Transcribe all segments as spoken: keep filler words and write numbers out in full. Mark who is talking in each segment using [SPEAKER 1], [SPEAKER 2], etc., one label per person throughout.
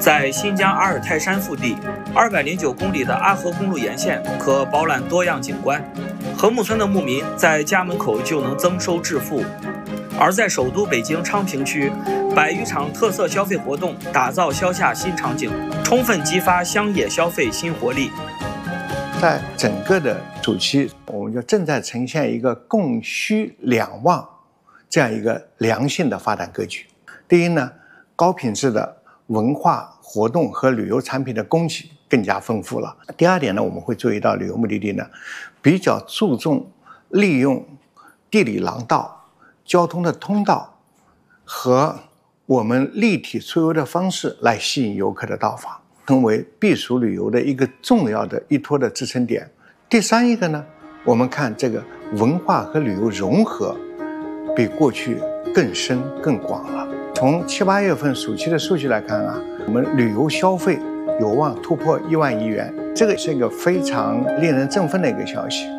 [SPEAKER 1] 在新疆阿尔泰山腹地，二百零九公里的阿合公路沿线可饱览多样景观。禾木村的牧民在家门口就能增收致富。而在首都北京昌平区，百余场特色消费活动打造消夏新场景，充分激发乡野消费新活力。
[SPEAKER 2] 在整个的暑期，我们就正在呈现一个供需两旺这样一个良性的发展格局。第一呢，高品质的文化活动和旅游产品的供给更加丰富了。第二点呢，我们会注意到旅游目的地呢，比较注重利用地理廊道、交通的通道和我们立体出游的方式来吸引游客的到访，成为避暑旅游的一个重要的依托的支撑点。第三一个呢，我们看这个文化和旅游融合比过去更深更广了。从七八月份暑期的数据来看啊，我们旅游消费有望突破一万亿元，这个是一个非常令人振奋的一个消息。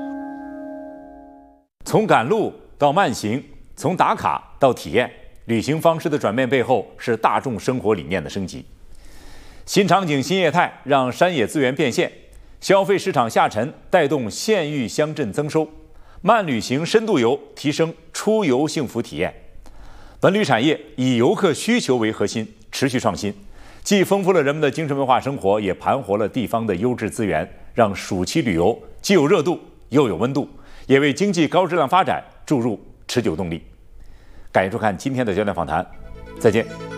[SPEAKER 3] 从赶路到慢行，从打卡到体验，旅行方式的转变背后是大众生活理念的升级。新场景新业态让山野资源变现，消费市场下沉带动县域乡镇增收，慢旅行深度游提升出游幸福体验。文旅产业以游客需求为核心，持续创新，既丰富了人们的精神文化生活，也盘活了地方的优质资源，让暑期旅游既有热度又有温度，也为经济高质量发展注入持久动力。感谢收看今天的焦点访谈，再见。